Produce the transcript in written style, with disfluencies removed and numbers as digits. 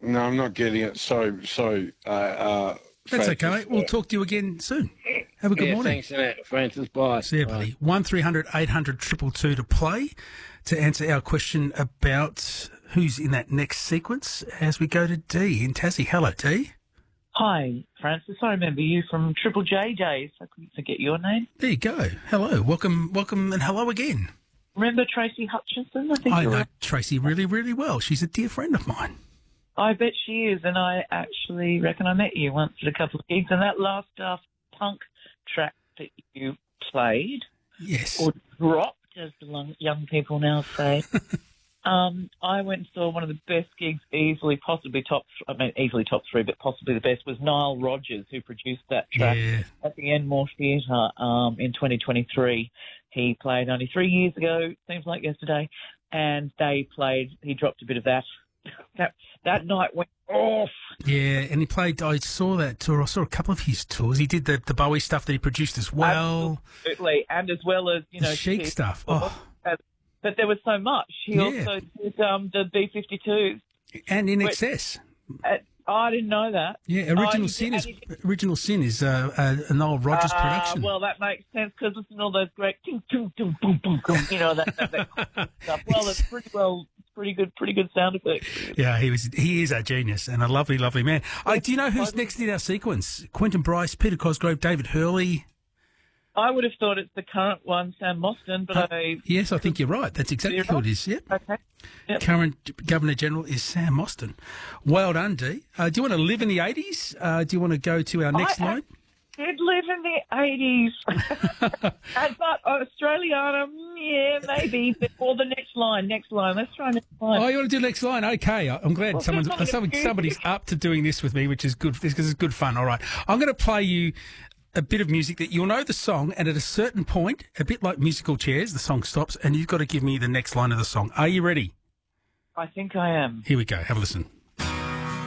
No, I'm not getting it. That's Francis. okay, mate. We'll talk to you again soon. Have a good morning. Thanks, Francis. Bye. See you, buddy. 1300 800 222 to play to answer our question about who's in that next sequence as we go to Dee in Tassie. Hello, Dee. Hi, Francis. I remember you from Triple J days. I couldn't forget your name. There you go. Hello. Welcome, and hello again. Remember Tracy Hutchinson? I know Tracy really, really well. She's a dear friend of mine. I bet she is, and I actually reckon I met you once at a couple of gigs, and that last Daft Punk track that you played, yes, or dropped, as the young people now say, I went and saw one of the best gigs, easily top three, but possibly the best, was Nile Rodgers, who produced that track at the Enmore Theatre in 2023. He played only 3 years ago, seems like yesterday, and he dropped a bit of that. That night went off. Yeah, and he played, I saw that tour, I saw a couple of his tours. He did the Bowie stuff that he produced as well. Absolutely, and as well as, the Chic stuff. Oh. But there was so much. He also did the B-52s. And In Excess. I didn't know that. Yeah, Original Sin is a Nile Rodgers production. Well, that makes sense because listen to all those great boom, boom, boom, boom, that stuff. Well, it's pretty good sound effects. Yeah, he is a genius and a lovely, lovely man. Do you know who's next in our sequence? Quentin Bryce, Peter Cosgrove, David Hurley. I would have thought it's the current one, Sam Mostyn, but yes, I think you're right. That's exactly who it is. Yep. Okay. Yep. Current Governor General is Sam Mostyn. Well done, Dee. Do you want to live in the 80s? Do you want to go to our next line? I did live in the 80s. But Australiana, yeah, maybe. Or the next line. Let's try next line. Oh, you want to do next line? Okay. I'm glad somebody's up to doing this with me, which is good. This is good fun. All right. I'm going to play you a bit of music that you'll know the song, and at a certain point, a bit like musical chairs, the song stops, and you've got to give me the next line of the song. Are you ready? I think I am. Here we go. Have a listen.